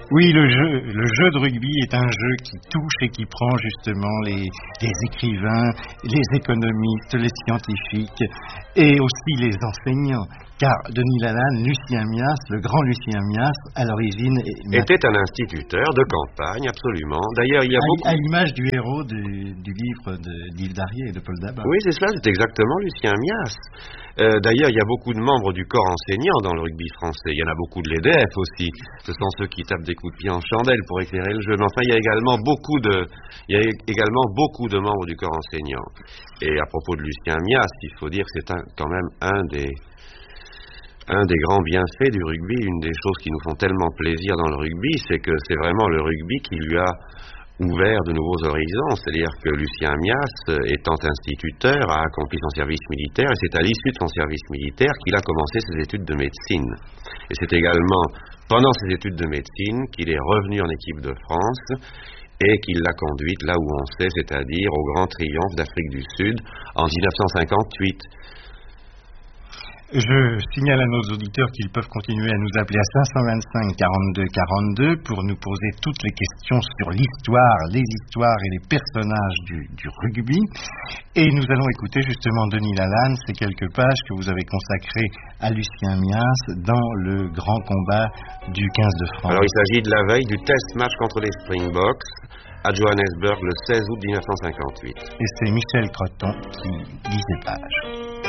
Oui, le jeu de rugby est un jeu qui touche et qui prend justement les écrivains, les économistes, les scientifiques et aussi les enseignants. Car Denis Lalanne, Lucien Mias, le grand Lucien Mias, à l'origine... était un instituteur de campagne, absolument. D'ailleurs, il y a beaucoup... À l'image du héros du livre d'Yves Darié et de Paul Dabat. Oui, c'est cela, c'est exactement Lucien Mias. D'ailleurs, il y a beaucoup de membres du corps enseignant dans le rugby français. Il y en a beaucoup de l'EDF aussi. Ce sont ceux qui tapent des coups de pied en chandelle pour éclairer le jeu. Mais enfin, il y a également beaucoup de membres du corps enseignant. Et à propos de Lucien Mias, il faut dire que c'est quand même un des grands bienfaits du rugby, une des choses qui nous font tellement plaisir dans le rugby, c'est que c'est vraiment le rugby qui lui a ouvert de nouveaux horizons. C'est-à-dire que Lucien Mias, étant instituteur, a accompli son service militaire et c'est à l'issue de son service militaire qu'il a commencé ses études de médecine. Et c'est également pendant ses études de médecine qu'il est revenu en équipe de France et qu'il l'a conduite là où on sait, c'est-à-dire au grand triomphe d'Afrique du Sud en 1958. Je signale à nos auditeurs qu'ils peuvent continuer à nous appeler à 525 42 42 pour nous poser toutes les questions sur l'histoire, les histoires et les personnages du rugby. Et nous allons écouter justement Denis Lalanne, ces quelques pages que vous avez consacrées à Lucien Mias dans le grand combat du 15 de France. Alors il s'agit de la veille du test match contre les Springboks à Johannesburg le 16 août 1958. Et c'est Michel Croton qui lit ces pages.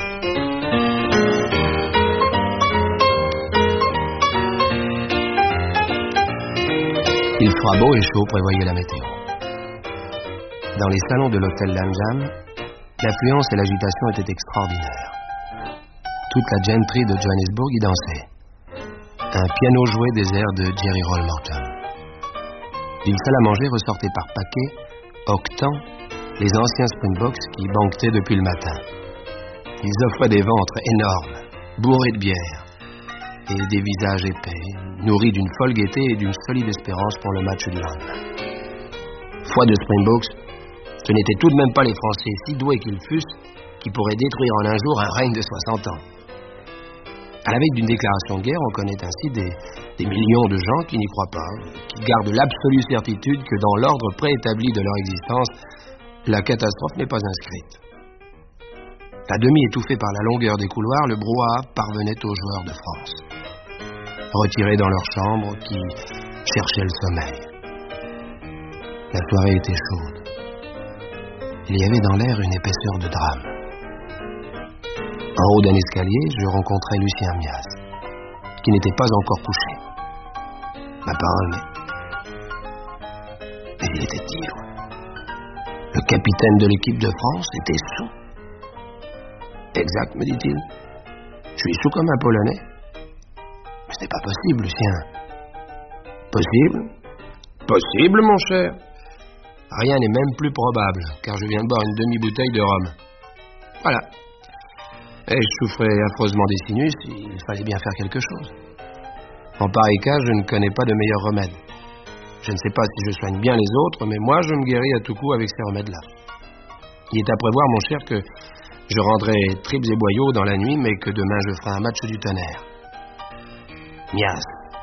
Il fera beau et chaud, prévoyait la météo. Dans les salons de l'hôtel Lanjam, l'affluence et l'agitation étaient extraordinaires. Toute la gentry de Johannesburg y dansait. Un piano jouait des airs de Jerry Roll Morton. D'une salle à manger ressortaient par paquets, octants, les anciens Springboks qui banquetaient depuis le matin. Ils offraient des ventres énormes, bourrés de bière, et des visages épais, nourris d'une folle gaieté et d'une solide espérance pour le match du lendemain. Foi de Springboks, ce n'étaient tout de même pas les Français, si doués qu'ils fussent, qui pourraient détruire en un jour un règne de 60 ans. À la veille d'une déclaration de guerre, on connaît ainsi des millions de gens qui n'y croient pas, qui gardent l'absolue certitude que dans l'ordre préétabli de leur existence, la catastrophe n'est pas inscrite. À demi étouffé par la longueur des couloirs, le brouhaha parvenait aux joueurs de France, retirés dans leurs chambres, qui cherchaient le sommeil. La soirée était chaude. Il y avait dans l'air une épaisseur de drame. En haut d'un escalier, je rencontrai Lucien Mias, qui n'était pas encore couché. Ma parole, mais il était ivre. Le capitaine de l'équipe de France était saoul. Exact, me dit-il. Je suis saoul comme un Polonais. Mais ce n'est pas possible, Lucien. Possible? Possible, mon cher. Rien n'est même plus probable, car je viens de boire une demi-bouteille de rhum. Voilà. Et je souffrais affreusement des sinus, il fallait bien faire quelque chose. En pareil cas, je ne connais pas de meilleur remède. Je ne sais pas si je soigne bien les autres, mais moi, je me guéris à tout coup avec ces remèdes-là. Il est à prévoir, mon cher, que je rendrai tripes et boyaux dans la nuit, mais que demain je ferai un match du tonnerre. Mias,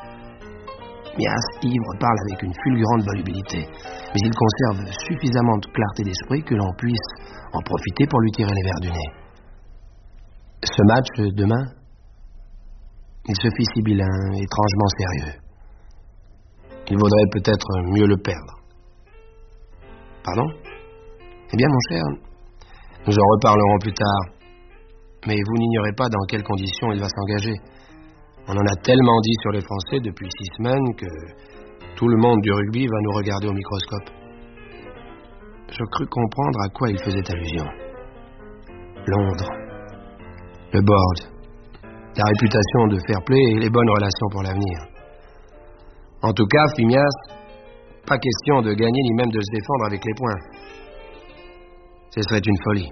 ivre, parle avec une fulgurante volubilité, mais il conserve suffisamment de clarté d'esprit que l'on puisse en profiter pour lui tirer les vers du nez. Ce match, demain, il se fit sibyllin, étrangement sérieux. Il vaudrait peut-être mieux le perdre. Pardon? Eh bien, mon cher, nous en reparlerons plus tard. Mais vous n'ignorez pas dans quelles conditions il va s'engager. On en a tellement dit sur les Français depuis 6 semaines que tout le monde du rugby va nous regarder au microscope. Je crus comprendre à quoi il faisait allusion. Londres, le board, la réputation de fair play et les bonnes relations pour l'avenir. En tout cas, Phimias, pas question de gagner ni même de se défendre avec les poings. Ce serait une folie.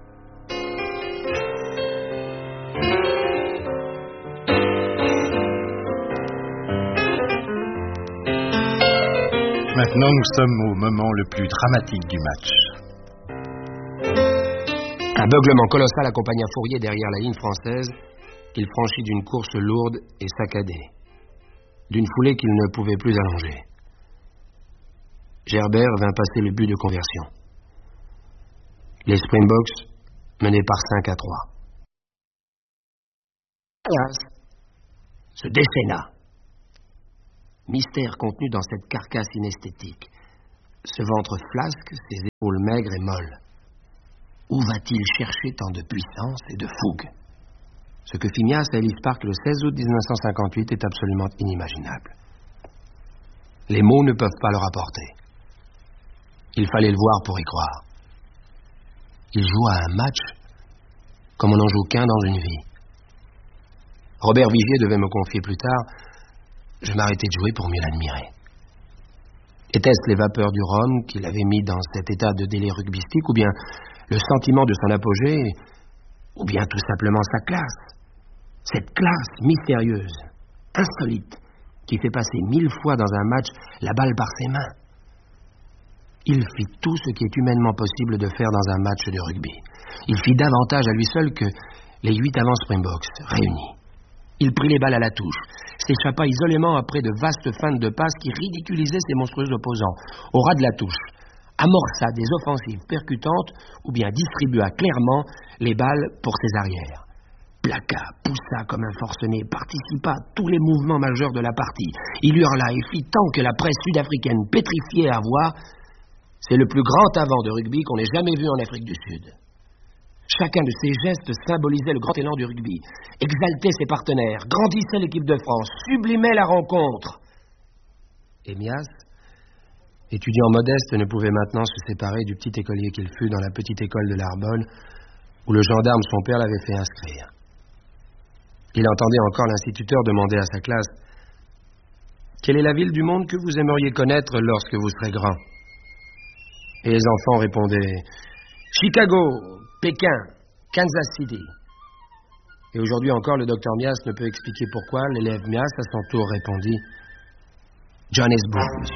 Maintenant, nous sommes au moment le plus dramatique du match. Un beuglement colossal accompagna Fourier derrière la ligne française, qu'il franchit d'une course lourde et saccadée. d'une foulée qu'il ne pouvait plus allonger. Gerbert vint passer le but de conversion. Les Springboks menaient par 5-3. Se déchaîna. Mystère contenu dans cette carcasse inesthétique. Ce ventre flasque, ces épaules maigres et molles. Où va-t-il chercher tant de puissance et de fougue? Ce que fit Mias à Ellis Park le 16 août 1958 est absolument inimaginable. Les mots ne peuvent pas le rapporter. Il fallait le voir pour y croire. Il joua un match comme on n'en joue qu'un dans une vie. Robert Vigier devait me confier plus tard. Je m'arrêtai de jouer pour mieux l'admirer. Était-ce les vapeurs du rhum qui l'avaient mis dans cet état de délire rugbystique, ou bien le sentiment de son apogée, ou bien tout simplement sa classe? Cette classe mystérieuse, insolite, qui fait passer 1000 fois dans un match la balle par ses mains. Il fit tout ce qui est humainement possible de faire dans un match de rugby. Il fit davantage à lui seul que les 8 avant Springboks réunis. Il prit les balles à la touche, s'échappa isolément après de vastes feintes de passe qui ridiculisaient ses monstrueux opposants, au ras de la touche, amorça des offensives percutantes ou bien distribua clairement les balles pour ses arrières. Plaqua, poussa comme un forcené, participa à tous les mouvements majeurs de la partie. Il hurla et fit tant que la presse sud-africaine pétrifiée à voir. C'est le plus grand avant de rugby qu'on ait jamais vu en Afrique du Sud. Chacun de ses gestes symbolisait le grand élan du rugby, exaltait ses partenaires, grandissait l'équipe de France, sublimait la rencontre. Et Mias, étudiant modeste, ne pouvait maintenant se séparer du petit écolier qu'il fut dans la petite école de l'Arbonne, où le gendarme son père l'avait fait inscrire. Il entendait encore l'instituteur demander à sa classe « Quelle est la ville du monde que vous aimeriez connaître lorsque vous serez grand ?» Et les enfants répondaient « Chicago, Pékin, Kansas City. » Et aujourd'hui encore, le docteur Mias ne peut expliquer pourquoi l'élève Mias, à son tour, répondit « Johannesburg, monsieur. »